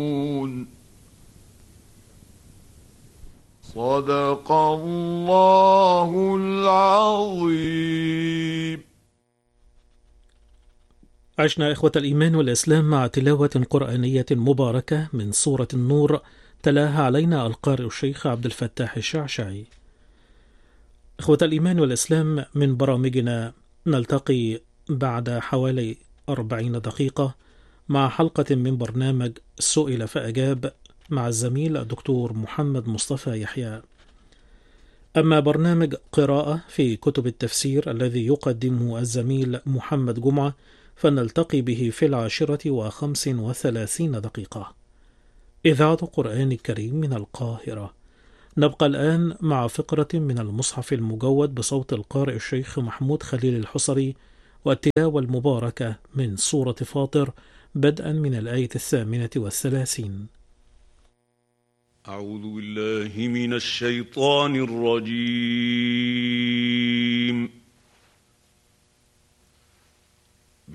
صدق الله العظيم. عشنا إخوة الإيمان والإسلام مع تلاوة قرآنية مباركة من سورة النور، تلاها علينا القارئ الشيخ عبد الفتاح الشعشعي. إخوة الإيمان والإسلام، من برامجنا نلتقي بعد حوالي 40 دقيقة مع حلقة من برنامج سئل فأجاب مع الزميل الدكتور محمد مصطفى يحيى. أما برنامج قراءة في كتب التفسير الذي يقدمه الزميل محمد جمعة فنلتقي به في 10:35 دقيقة. إذاعة قرآن الكريم من القاهرة. نبقى الآن مع فقرة من المصحف المجود بصوت القارئ الشيخ محمود خليل الحصري، والتلاوة المباركة من سورة فاطر بدءا من الآية 38. أعوذ بالله من الشيطان الرجيم.